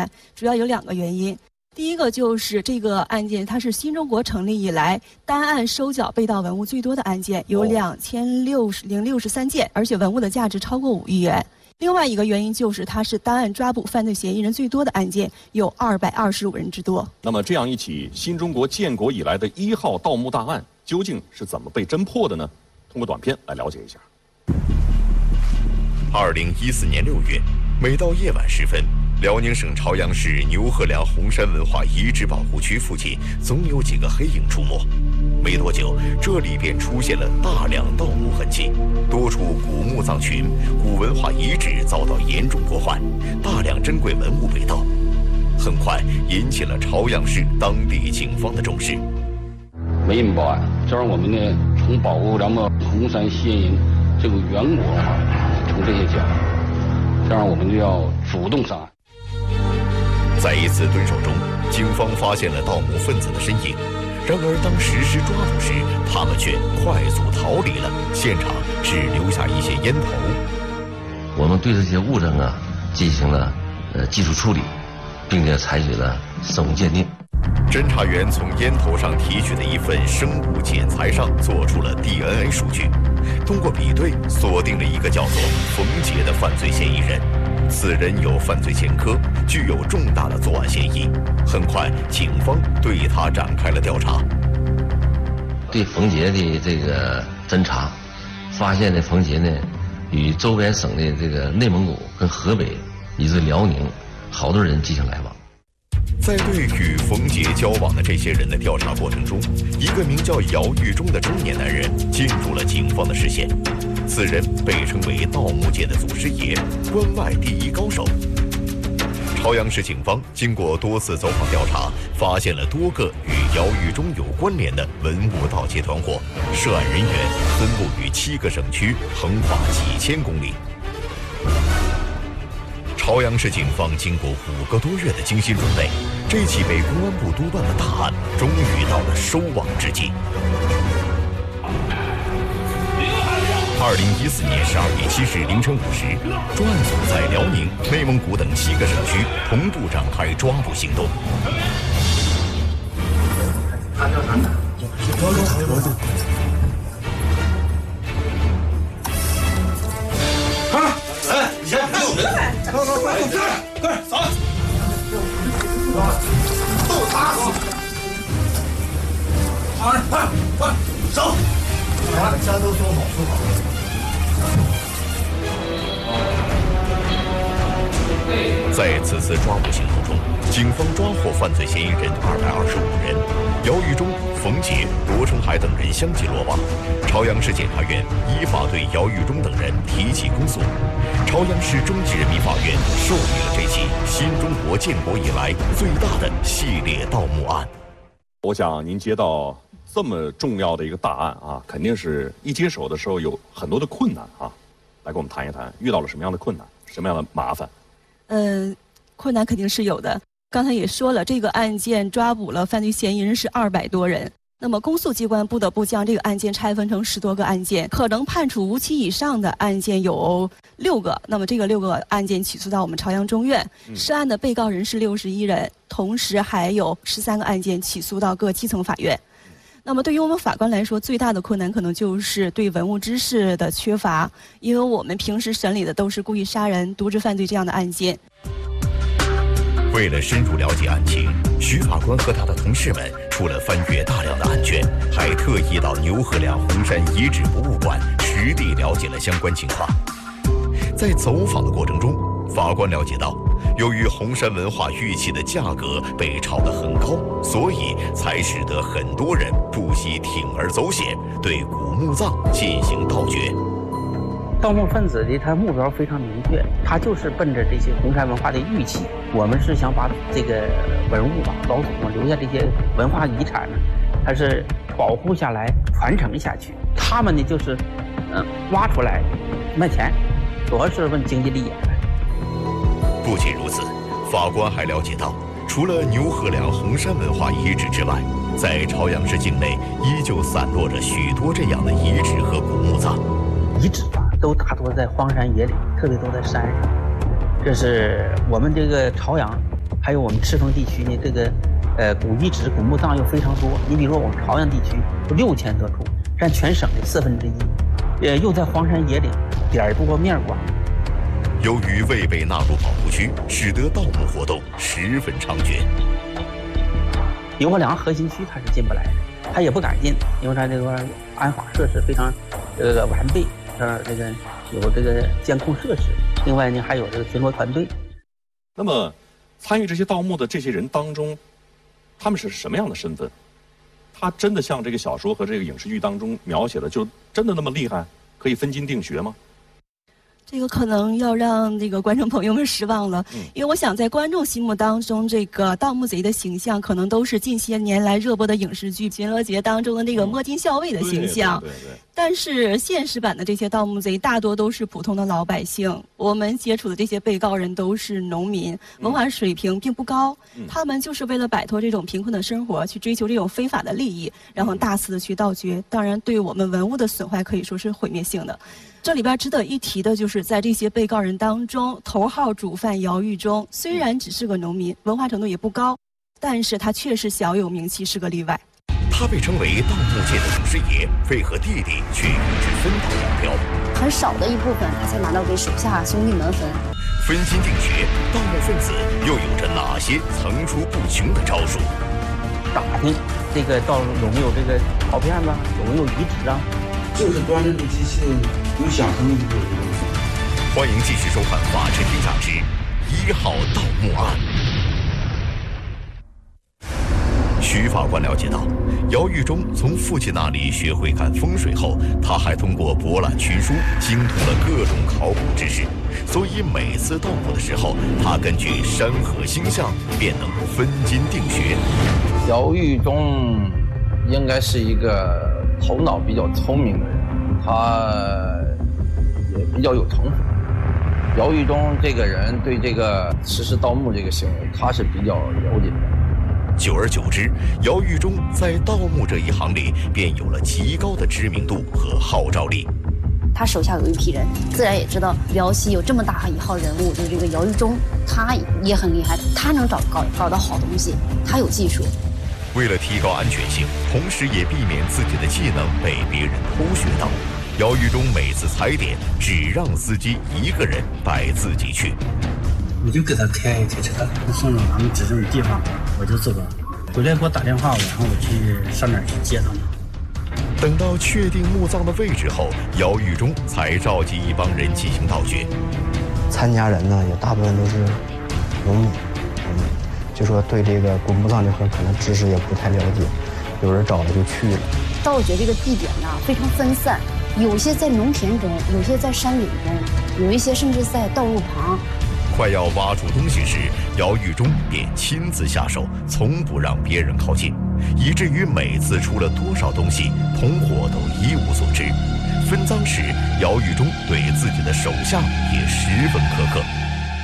案，主要有2个原因。第一个就是这个案件，它是新中国成立以来单案收缴被盗文物最多的案件，有2063件，而且文物的价值超过5亿元。另外一个原因就是它是单案抓捕犯罪嫌疑人最多的案件，有225人之多。 那么这样一起新中国建国以来的1号盗墓大案，究竟是怎么被侦破的呢？通过短片来了解一下。 2014年6月，每到夜晚时分，辽宁省朝阳市牛河梁红山文化遗址保护区附近总有几个黑影出没。没多久，这里便出现了大量盗墓痕迹，多处古墓葬群、古文化遗址遭到严重破坏，大量珍贵文物被盗，很快引起了朝阳市当地警方的重视。 没人报案，这样我们呢，从保护咱们红山先人这个远古文化，从这些角度，这样我们就要主动上案。 在一次蹲守中，警方发现了盗墓分子的身影。然而，当实施抓捕时，他们却快速逃离了现场，只留下一些烟头。 我们对这些物证啊进行了技术处理，并且采取了生物鉴定。 侦查员从烟头上提取的一份生物检材上做出了 DNA 数据，通过比对锁定了一个叫做冯杰的犯罪嫌疑人。此人有犯罪前科，具有重大的作案嫌疑。很快，警方对他展开了调查。 对冯杰的这个侦查，发现的冯杰呢，与周边省的这个内蒙古跟河北以及辽宁好多人进行来往。 在对与冯杰交往的这些人的调查过程中，一个名叫姚玉忠的中年男人进入了警方的视线。此人被称为盗墓界的祖师爷，关外第一高手。朝阳市警方经过多次走访调查，发现了多个与姚玉忠有关联的文物盗窃团伙，涉案人员分布于7个省区，横跨几千公里。朝阳市警方经过5个多月的精心准备，这起被公安部督办的大案终于到了收网之际。2014年12月7日凌晨5时，专案组在辽宁、内蒙古等7个省区同步展开抓捕行动。 快走！都打死！好人，快走！大家都说好说好。 在此次抓捕行动中，警方抓获犯罪嫌疑人225人，姚玉忠、冯杰、罗成海等人相继落网。朝阳市检察院依法对姚玉忠等人提起公诉。朝阳市中级人民法院受理了这起新中国建国以来最大的系列盗墓案。 我想您接到这么重要的一个大案啊，肯定是一接手的时候有很多的困难啊，来跟我们谈一谈，遇到了什么样的困难，什么样的麻烦？ 困难肯定是有的。刚才也说了，这个案件抓捕了犯罪嫌疑人是200多人。那么公诉机关不得不将这个案件拆分成10多个案件，可能判处无期以上的案件有6个。那么这个6个案件起诉到我们朝阳中院，涉案的被告人是61人，同时还有13个案件起诉到各基层法院。那么对于我们法官来说，最大的困难可能就是对文物知识的缺乏，因为我们平时审理的都是故意杀人、渎职犯罪这样的案件。 为了深入了解案情，徐法官和他的同事们除了翻阅大量的案卷，还特意到牛河梁红山遗址博物馆实地了解了相关情况。在走访的过程中，法官了解到，由于红山文化玉器的价格被炒得很高，所以才使得很多人不惜铤而走险，对古墓葬进行盗掘。 盗墓分子的他目标非常明确，他就是奔着这些红山文化的玉器。我们是想把这个文物吧，老祖宗留下这些文化遗产呢，还是保护下来、传承下去。他们呢就是，挖出来卖钱，主要是问经济利益。 不仅如此，法官还了解到，除了牛河梁红山文化遗址之外，在朝阳市境内依旧散落着许多这样的遗址和古墓葬。 遗址啊，都大多在荒山野岭，特别都在山上。这是我们这个朝阳还有我们赤峰地区呢，这个古遗址、古墓葬又非常多。你比如说我们朝阳地区有6000多处，占全省的1/4，又在荒山野岭，点儿多面广。 由于未被纳入保护区，使得盗墓活动十分猖獗。 有2个核心区它是进不来的，它也不敢进，因为它这块安防设施非常完备，这个有这个监控设施，另外呢还有这个巡逻团队。 那么，参与这些盗墓的这些人当中，他们是什么样的身份？他真的像这个小说和这个影视剧当中描写的，就真的那么厉害，可以分金定穴吗？ 这个可能要让这个观众朋友们失望了，因为我想在观众心目当中，这个盗墓贼的形象可能都是近些年来热播的影视剧《巡逻节》当中的那个摸金校尉的形象。 对。 但是现实版的这些盗墓贼大多都是普通的老百姓，我们接触的这些被告人都是农民，文化水平并不高，他们就是为了摆脱这种贫困的生活，去追求这种非法的利益，然后大肆的去盗掘，当然对我们文物的损坏可以说是毁灭性的。这里边值得一提的就是，在这些被告人当中，头号主犯姚玉忠虽然只是个农民，文化程度也不高，但是他确实小有名气，是个例外。 他被称为盗墓界的祖师爷，为和弟弟却与之分道扬镳。 很少的一部分，他才拿到给手下兄弟们分。 分金定穴，盗墓分子又有着哪些层出不穷的招数？ 打听这个到有没有这个陶片子，有没有遗址啊？ 就是端着这机器，有想象力就有东西。 欢迎继续收看《法治天下之1号盗墓案》。徐法官了解到，姚玉忠从父亲那里学会看风水后，他还通过博览群书，精通了各种考古知识，所以每次盗墓的时候，他根据山河星象便能分金定穴。 姚玉忠应该是一个头脑比较聪明的人，他也比较有城府。姚玉忠这个人对这个实施盗墓这个行为，他是比较了解的。 久而久之，姚玉忠在盗墓这一行里便有了极高的知名度和号召力。 他手下有一批人，自然也知道辽西有这么大一号人物，就是这个姚玉忠，他也很厉害，他能搞到好东西，他有技术。 为了提高安全性，同时也避免自己的技能被别人偷学到，姚玉忠每次踩点只让司机一个人带自己去。 我就给他开车，送到咱们指定的地方，我就走了。回来给我打电话，然后我去上哪儿去接他们。 等到确定墓葬的位置后，姚玉忠才召集一帮人进行盗掘。 参加人呢，也大部分都是农民，就说对这个古墓葬这块可能知识也不太了解，有人找了就去了。 盗掘这个地点呢非常分散，有些在农田中，有些在山岭中，有一些甚至在道路旁。 快要挖出东西时，姚玉忠便亲自下手，从不让别人靠近，以至于每次出了多少东西，同伙都一无所知。分赃时，姚玉忠对自己的手下也十分苛刻。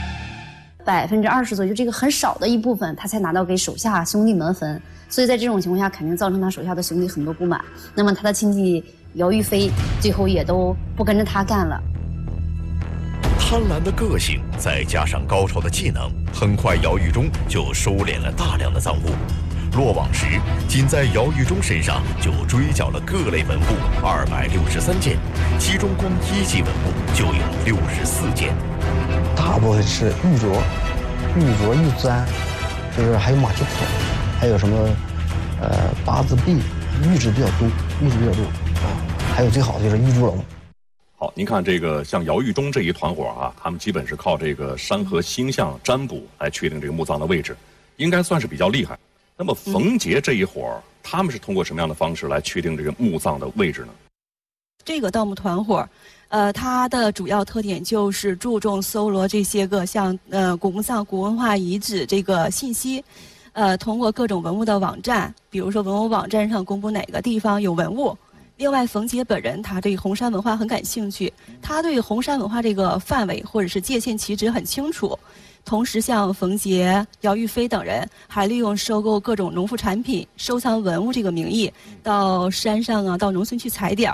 20%左右，这个很少的一部分，他才拿到给手下兄弟们分。所以在这种情况下，肯定造成他手下的兄弟很多不满。那么他的亲戚姚玉飞最后也都不跟着他干了。 贪婪的个性再加上高超的技能，很快姚玉忠就收敛了大量的赃物。落网时，仅在姚玉忠身上就追缴了各类文物263件，其中光1级文物就有64件。 大部分是玉镯、玉簪，就是还有马蹄草，还有什么八字币，玉质比较多啊。还有最好的就是玉猪龙。 好，您看这个像姚玉忠这一团伙啊，他们基本是靠这个山河星象占卜来确定这个墓葬的位置，应该算是比较厉害。那么冯杰这一伙，他们是通过什么样的方式来确定这个墓葬的位置呢？ 这个盗墓团伙，它的主要特点就是注重搜罗这些个像古墓葬、古文化遗址这个信息，通过各种文物的网站，比如说文物网站上公布哪个地方有文物。另外，冯杰本人他对红山文化很感兴趣，他对红山文化这个范围或者是界限旗帜很清楚。同时，像冯杰、姚玉飞等人还利用收购各种农副产品、收藏文物这个名义，到山上啊、到农村去踩点儿，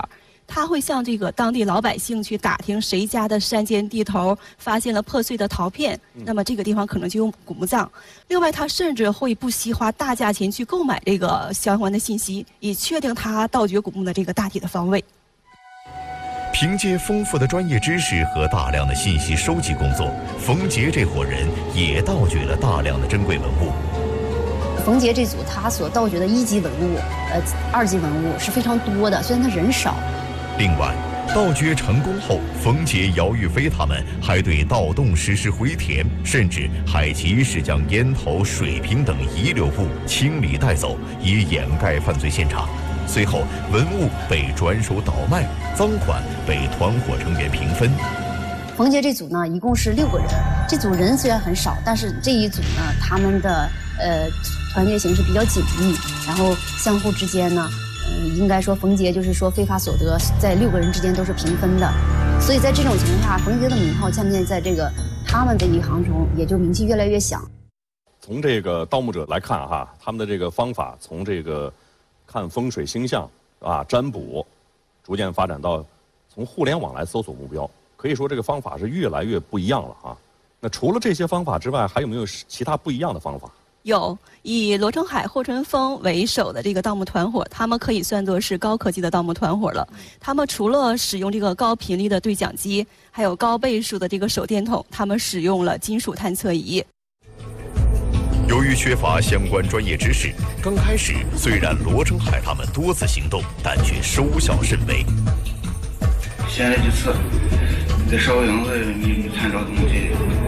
他会向这个当地老百姓去打听谁家的山间地头发现了破碎的陶片，那么这个地方可能就有古墓葬。另外，他甚至会不惜花大价钱去购买这个相关的信息，以确定他盗掘古墓的这个大体的方位。 凭借丰富的专业知识和大量的信息收集工作，冯杰这伙人也盗掘了大量的珍贵文物。 冯杰这组他所盗掘的1级文物、2级文物是非常多的，虽然他人少。 另外，盗掘成功后，冯杰、姚玉飞他们还对盗洞实施回填，甚至还及时将烟头、水瓶等遗留物清理带走，以掩盖犯罪现场。随后，文物被转手倒卖，赃款被团伙成员平分。 冯杰这组呢，一共是6个人。这组人虽然很少，但是这一组呢，他们的团结形式比较紧密，然后相互之间呢，应该说冯杰就是说非法所得在6个人之间都是平分的，所以在这种情况下，冯杰的名号渐渐在这个他们这一行中也就名气越来越响。 从这个盗墓者来看哈，他们的这个方法从这个看风水星象啊占卜，逐渐发展到从互联网来搜索目标，可以说这个方法是越来越不一样了啊。那除了这些方法之外，还有没有其他不一样的方法？ 有，以罗成海、霍春风为首的这个盗墓团伙，他们可以算作是高科技的盗墓团伙了。他们除了使用这个高频率的对讲机，还有高倍数的这个手电筒，他们使用了金属探测仪。 由于缺乏相关专业知识，刚开始虽然罗成海他们多次行动，但却收效甚微。 先来几次，在烧影子你探着东西，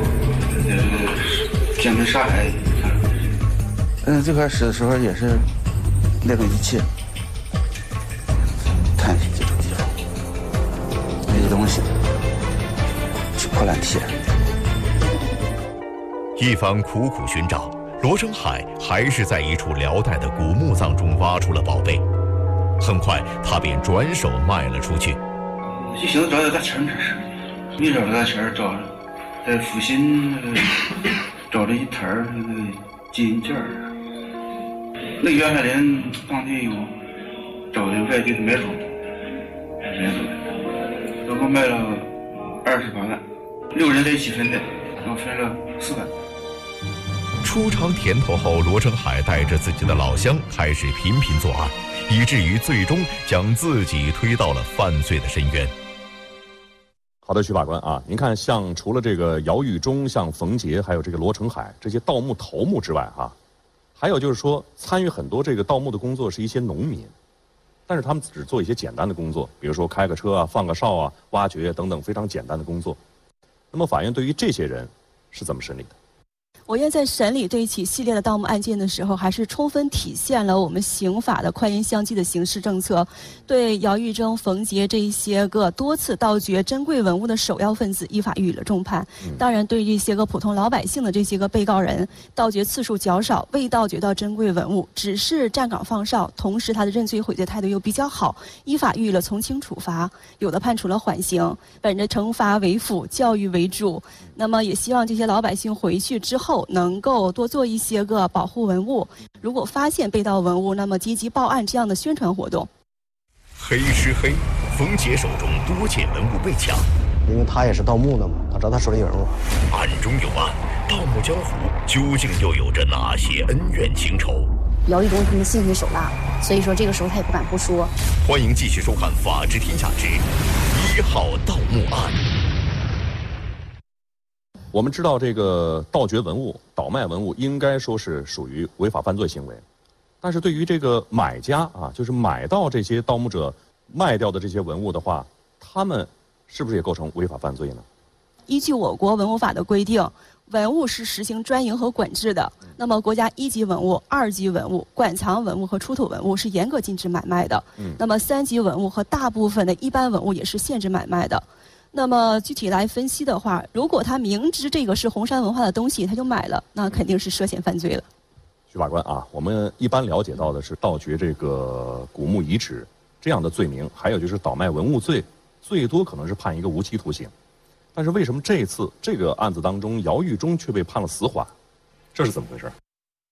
天门沙海。最开始的时候也是那个仪器探几种地方，那些东西去破烂铁。 一番苦苦寻找，罗成海还是在一处辽代的古墓葬中挖出了宝贝。很快，他便转手卖了出去。 就寻思找点大钱，这是没找着大钱，找着在阜新找着一台那个金银件儿。那袁海林当地有找的外地的买主，都给我卖了28万，6人在一起分的，然后分了4万。 初尝甜头后，罗成海带着自己的老乡开始频频作案，以至于最终将自己推到了犯罪的深渊。 好的，徐法官啊，您看，像除了这个姚玉忠、像冯杰，还有这个罗成海这些盗墓头目之外哈，还有就是说，参与很多这个盗墓的工作是一些农民，但是他们只做一些简单的工作，比如说开个车啊、放个哨啊、挖掘等等非常简单的工作。那么法院对于这些人是怎么审理的？ 我院在审理这一起系列的盗墓案件的时候，还是充分体现了我们刑法的宽严相济的刑事政策，对姚玉忠、冯杰这一些个多次盗掘珍贵文物的首要分子依法予以了重判。当然，对这些个普通老百姓的这些个被告人，盗掘次数较少，未盗掘到珍贵文物，只是站岗放哨，同时他的认罪悔罪态度又比较好，依法予以了从轻处罚，有的判处了缓刑，本着惩罚为辅、教育为主。那么也希望这些老百姓回去之后能够多做一些个保护文物，如果发现被盗文物，那么积极报案这样的宣传活动。 黑吃黑，冯杰手中多件文物被抢， 因为他也是盗墓的嘛，他知道他手里有文物。 案中有案，盗墓江湖究竟又有着哪些恩怨情仇？ 姚玉忠他们心狠手辣，所以说这个时候他也不敢不说。 欢迎继续收看《法治天下之1号盗墓案》。 我们知道，这个盗掘文物、倒卖文物应该说是属于违法犯罪行为，但是对于这个买家啊，就是买到这些盗墓者卖掉的这些文物的话，他们是不是也构成违法犯罪呢？ 依据我国文物法的规定，文物是实行专营和管制的。那么，国家1级文物、2级文物、馆藏文物和出土文物是严格禁止买卖的。那么3级文物和大部分的一般文物也是限制买卖的。那么具体来分析的话，如果他明知这个是红山文化的东西，他就买了，那肯定是涉嫌犯罪了。 徐法官啊，我们一般了解到的是盗掘这个古墓遗址这样的罪名，还有就是倒卖文物罪，最多可能是判一个无期徒刑。但是为什么这次这个案子当中，姚玉忠却被判了死缓？这是怎么回事？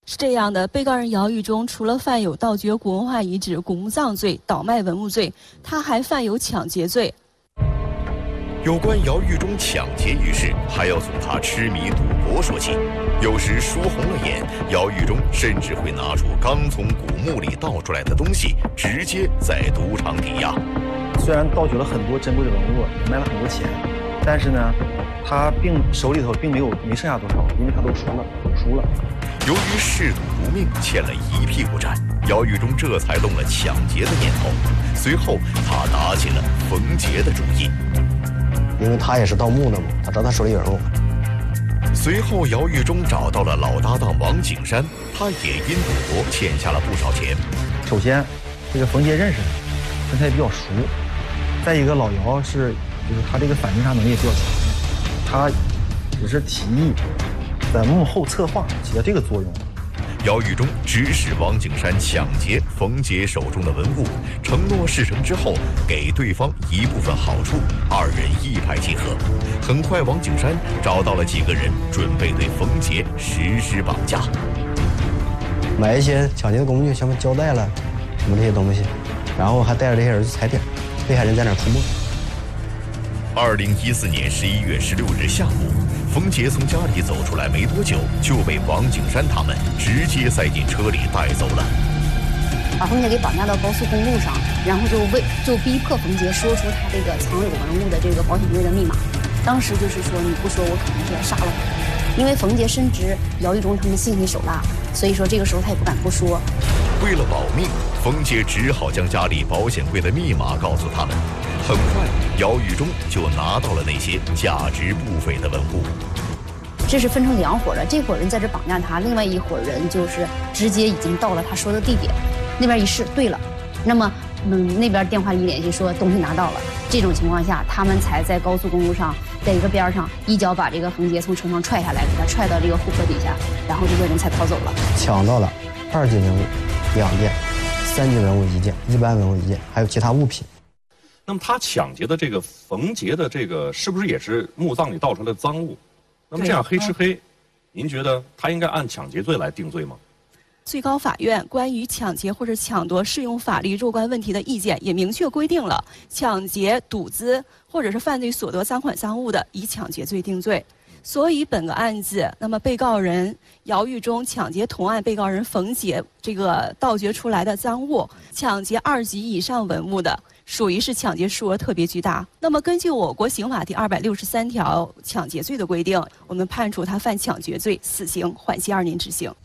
是这样的，被告人姚玉忠除了犯有盗掘古文化遗址、古墓葬罪、倒卖文物罪，他还犯有抢劫罪。 有关姚玉忠抢劫一事，还要从他痴迷赌博说起。有时输红了眼，姚玉忠甚至会拿出刚从古墓里盗出来的东西，直接在赌场抵押。 虽然盗取了很多珍贵的文物，也卖了很多钱，但是呢，他手里头并没剩下多少，因为他都输了。 由于嗜赌如命，欠了一屁股债，姚玉忠这才动了抢劫的念头。随后，他打起了冯杰的主意， 因为他也是盗墓的嘛，他知道他手里有文物。 随后，姚玉忠找到了老搭档王景山，他也因赌博欠下了不少钱。 首先，这个冯杰认识他，跟他也比较熟。再一个，老姚就是他这个反侦查能力也比较强，他只是提议，在幕后策划起到这个作用。 姚玉忠指使王景山抢劫冯杰手中的文物，承诺事成之后给对方一部分好处，二人一拍即合。很快，王景山找到了几个人，准备对冯杰实施绑架， 买一些抢劫的工具，像胶带了什么这些东西，然后还带着这些人去踩点，被害人在哪出没。 2014年11月16日下午，冯杰从家里走出来没多久，就被王景山他们直接塞进车里带走了。 把冯杰给绑架到高速公路上，然后就逼迫冯杰说出他这个藏有文物的这个保险柜的密码。当时就是说，你不说，我可能就要杀了你。因为冯杰深知姚玉忠他们心狠手辣，所以说这个时候他也不敢不说。 为了保命，冯杰只好将家里保险柜的密码告诉他们。很快，姚玉忠就拿到了那些价值不菲的文物。 这是分成两伙的，这伙人在这绑架他，另外一伙人就是直接已经到了他说的地点。那边一试对了，那么那边电话一联系说东西拿到了。这种情况下，他们才在高速公路上，在一个边上一脚把这个冯杰从车上踹下来，给他踹到这个护坡底下，然后这个人才逃走了。 抢到了2级文物2件，3级文物1件，一般文物1件，还有其他物品。 那么他抢劫的这个冯杰的这个是不是也是墓葬里盗出来的赃物？那么这样黑吃黑，您觉得他应该按抢劫罪来定罪吗？ 最高法院关于抢劫或者抢夺适用法律若干问题的意见也明确规定了，抢劫、赌资或者是犯罪所得赃款赃物的，以抢劫罪定罪。所以本个案子，那么被告人姚玉忠抢劫同案被告人冯杰这个盗掘出来的赃物，抢劫2级以上文物的，属于是抢劫数额特别巨大。那么根据我国刑法第263条抢劫罪的规定，我们判处他犯抢劫罪，死刑，缓期2年执行。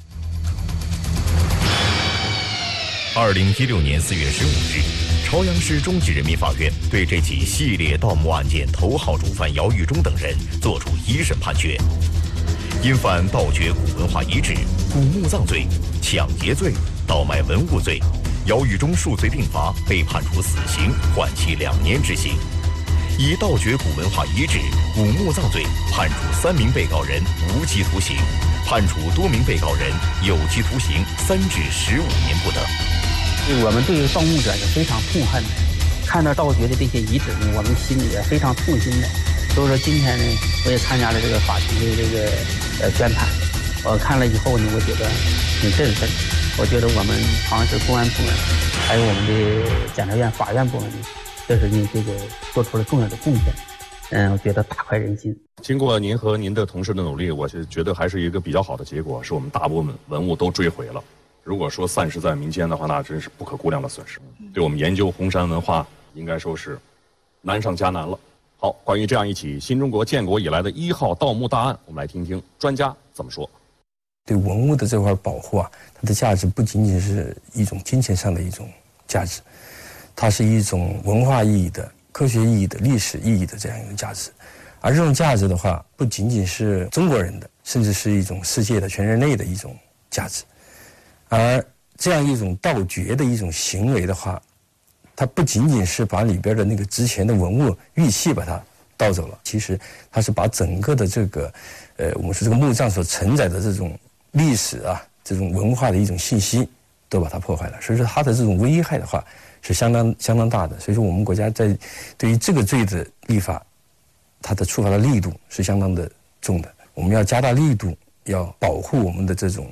2016年4月15日，朝阳市中级人民法院对这起系列盗墓案件头号主犯姚玉忠等人作出一审判决。因犯盗掘古文化遗址、古墓葬罪、抢劫罪、倒卖文物罪，姚玉忠数罪并罚，被判处死刑，缓期2年执行。以盗掘古文化遗址、古墓葬罪判处3名被告人无期徒刑，判处多名被告人有期徒刑3至15年不等。 我们对盗墓者是非常痛恨的，看到盗掘的这些遗址呢，我们心里也非常痛心的。所以说今天呢，我也参加了这个法庭的这个宣判。我看了以后呢，我觉得挺振奋。我觉得我们朝阳市公安部门，还有我们的检察院、法院部门，这是这个做出了重要的贡献。我觉得大快人心。 经过您和您的同事的努力，我是觉得还是一个比较好的结果，是我们大部分文物都追回了。如果说散失在民间的话，那真是不可估量的损失，对我们研究红山文化应该说是难上加难了。好，关于这样一起新中国建国以来的1号盗墓大案，我们来听听专家怎么说。 对文物的这块保护啊，它的价值不仅仅是一种金钱上的一种价值，它是一种文化意义的、科学意义的、历史意义的这样一种价值。而这种价值的话，不仅仅是中国人的，甚至是一种世界的、全人类的一种价值。而这样一种盗掘的一种行为的话，它不仅仅是把里边的那个值钱的文物玉器把它盗走了，其实它是把整个的这个我们说这个墓葬所承载的这种历史啊、这种文化的一种信息都把它破坏了。所以说它的这种危害的话是相当大的。所以说我们国家在对于这个罪的立法，它的处罚的力度是相当的重的。我们要加大力度，要保护我们的这种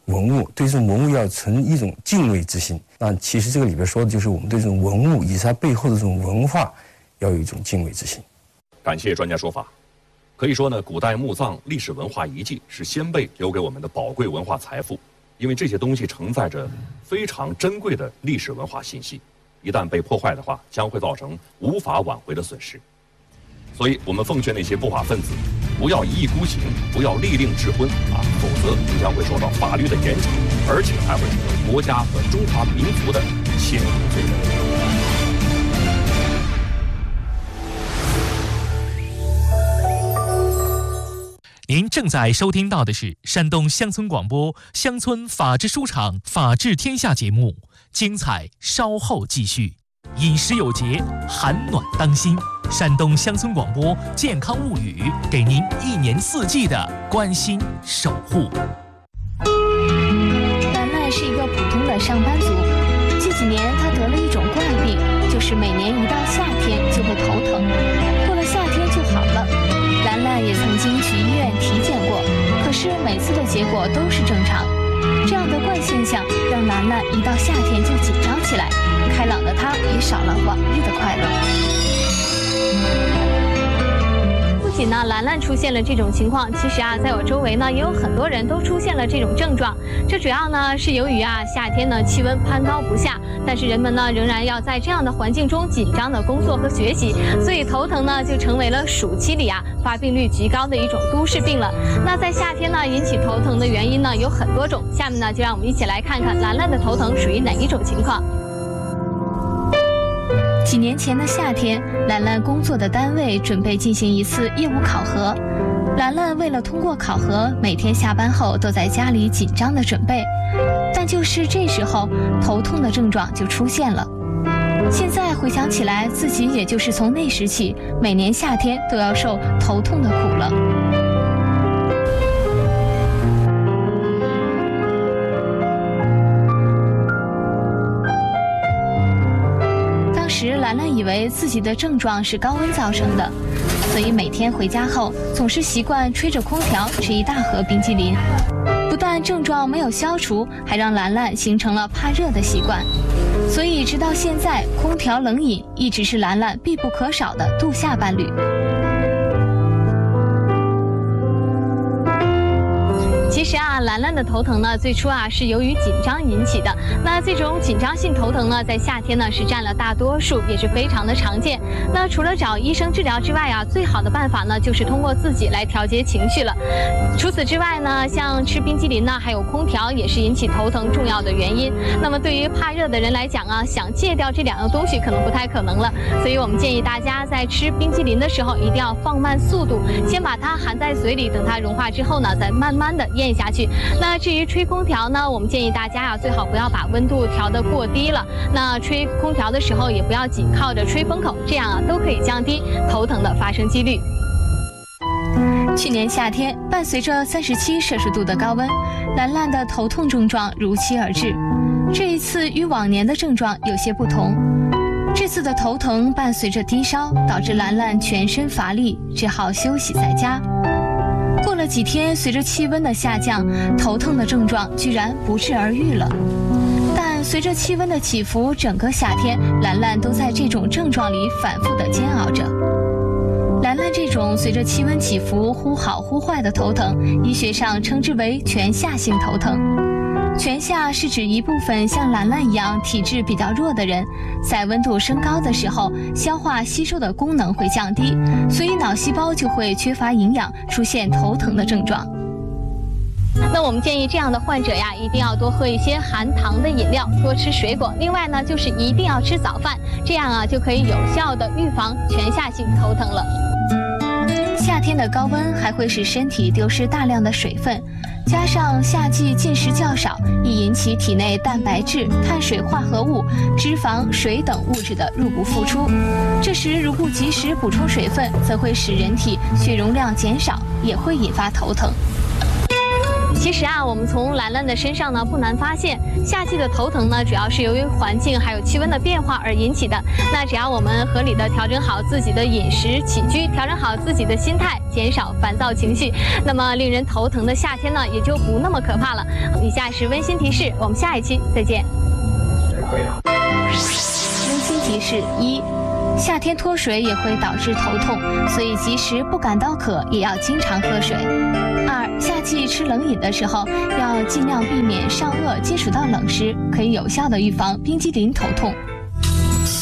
文物，对这种文物要存一种敬畏之心。那其实这个里边说的就是我们对这种文物以及它背后的这种文化要有一种敬畏之心。 感谢专家说法。可以说呢，古代墓葬历史文化遗迹是先辈留给我们的宝贵文化财富，因为这些东西承载着非常珍贵的历史文化信息，一旦被破坏的话，将会造成无法挽回的损失。所以我们奉劝那些不法分子，不要一意孤行，不要立令智昏否则你将会受到法律的严惩，而且还会成为国家和中华民族的千古罪人。 您正在收听到的是山东乡村广播乡村法制书场法治天下节目，精彩稍后继续。饮食有节，寒暖当心。山东乡村广播健康物语，给您1年4季的关心守护。 兰兰是一个普通的上班族，这几年她得了一种怪病，就是每年一到夏天就会头疼，过了夏天就好了。兰兰也曾经去医院体检过，可是每次的结果都是正常。这样的怪现象让兰兰一到夏天就紧张起来，开朗的她也少了往日的快乐。不仅呢，兰兰出现了这种情况，其实在我周围呢，也有很多人都出现了这种症状。这主要呢是由于夏天呢气温攀高不下，但是人们呢仍然要在这样的环境中紧张的工作和学习，所以头疼呢就成为了暑期里发病率极高的一种都市病了。那在夏天呢引起头疼的原因呢有很多种，下面呢就让我们一起来看看兰兰的头疼属于哪一种情况。几年前的夏天，兰兰工作的单位准备进行一次业务考核。兰兰为了通过考核，每天下班后都在家里紧张的准备，但就是这时候，头痛的症状就出现了。现在回想起来，自己也就是从那时起，每年夏天都要受头痛的苦了。兰兰以为自己的症状是高温造成的，所以每天回家后总是习惯吹着空调吃一大盒冰激凌。不但症状没有消除，还让兰兰形成了怕热的习惯。所以直到现在，空调冷饮一直是兰兰必不可少的度夏伴侣。其实兰兰的头疼呢，最初是由于紧张引起的。那这种紧张性头疼呢，在夏天呢是占了大多数，也是非常的常见。那除了找医生治疗之外最好的办法呢，就是通过自己来调节情绪了。除此之外呢，像吃冰激凌还有空调也是引起头疼重要的原因。那么对于怕热的人来讲想戒掉这2样东西可能不太可能了。所以我们建议大家在吃冰激凌的时候，一定要放慢速度，先把它含在嘴里，等它融化之后呢，再慢慢的咽下去。那至于吹空调呢，我们建议大家最好不要把温度调得过低了。那吹空调的时候也不要紧靠着吹风口，这样都可以降低头疼的发生几率。去年夏天，伴随着37摄氏度的高温，兰兰的头痛症状如期而至。这一次与往年的症状有些不同，这次的头疼伴随着低烧，导致兰兰全身乏力，只好休息在家。过了几天，随着气温的下降，头痛的症状居然不治而愈了。但随着气温的起伏，整个夏天兰兰都在这种症状里反复地煎熬着。兰兰这种随着气温起伏忽好忽坏的头疼，医学上称之为全夏性头疼。全夏是指一部分像兰兰一样体质比较弱的人，在温度升高的时候，消化吸收的功能会降低，所以脑细胞就会缺乏营养，出现头疼的症状。那我们建议这样的患者一定要多喝一些含糖的饮料，多吃水果。另外呢，就是一定要吃早饭，这样就可以有效的预防全夏性头疼了。夏天的高温还会使身体丢失大量的水分，加上夏季进食较少，易引起体内蛋白质、碳水化合物、脂肪、水等物质的入不敷出。这时如不及时补充水分，则会使人体血容量减少，也会引发头疼。 其实啊，我们从兰兰的身上呢，不难发现，夏季的头疼呢，主要是由于环境还有气温的变化而引起的。那只要我们合理的调整好自己的饮食起居，调整好自己的心态，减少烦躁情绪，那么令人头疼的夏天呢，也就不那么可怕了。以下是温馨提示，我们下一期再见。温馨提示1。夏天脱水也会导致头痛，所以即使不感到渴，也要经常喝水。2. 夏季吃冷饮的时候，要尽量避免上颚接触到冷食，可以有效的预防冰激凌头痛。